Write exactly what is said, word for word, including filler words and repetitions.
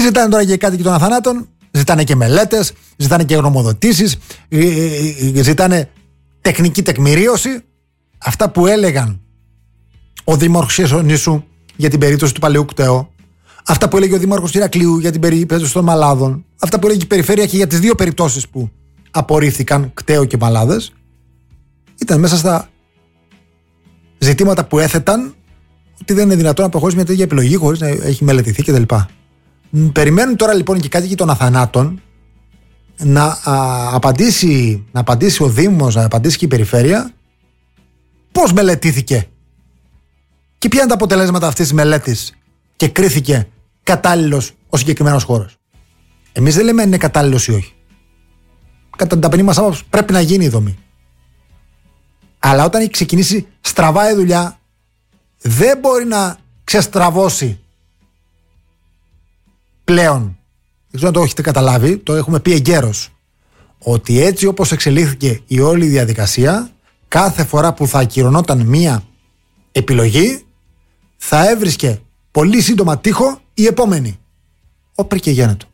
ζητάνε τώρα και κάτι και των αθανάτων, ζητάνε και μελέτες, ζητάνε και γνωμοδοτήσεις, ζητάνε τεχνική τεκμηρίωση. Αυτά που έλεγαν ο δήμαρχος Χερσονήσου για την περίπτωση του Παλαιού Κταίου, αυτά που έλεγε ο δήμαρχος Ηρακλείου για την περίπτωση των Μαλάδων, αυτά που έλεγε η Περιφέρεια και για τις δύο περιπτώσεις που απορρίφθηκαν, Κταίο και Μαλάδες, ήταν μέσα στα ζητήματα που έθεταν ότι δεν είναι δυνατόν να προχωρήσει μια τέτοια επιλογή χωρίς να έχει μελετηθεί κτλ. Περιμένουν τώρα λοιπόν και κάτοικοι των αθανάτων να, α, απαντήσει, να απαντήσει ο Δήμος, να απαντήσει και η Περιφέρεια πώς μελετήθηκε και ποια είναι τα αποτελέσματα αυτής της μελέτης και κρίθηκε κατάλληλος ο συγκεκριμένος χώρος. Εμείς δεν λέμε αν είναι κατάλληλος ή όχι. Κατά την ταπεινή μας άποψη πρέπει να γίνει η δομή. Αλλά όταν έχει ξεκινήσει στραβά η δουλειά, δεν μπορεί να ξεστραβώσει πλέον. Δεν ξέρω αν το έχετε καταλάβει, το έχουμε πει εγκαίρως, ότι έτσι όπως εξελίχθηκε η όλη διαδικασία, κάθε φορά που θα ακυρωνόταν μία επιλογή, θα έβρισκε πολύ σύντομα τείχο η επόμενη. Όπερ και γένετο.